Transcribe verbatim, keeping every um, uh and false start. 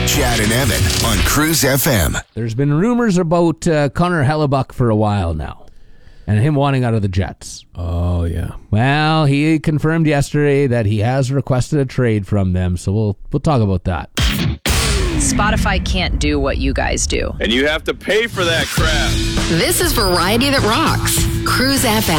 Chad and Evan on Cruise F M. There's been rumors about uh, Connor Hellebuck for a while now, and him wanting out of the Jets. Oh, yeah. Well, he confirmed yesterday that he has requested a trade from them, so we'll we'll talk about that. Spotify can't do what you guys do. And you have to pay for that crap. This is Variety That Rocks. Cruise F M.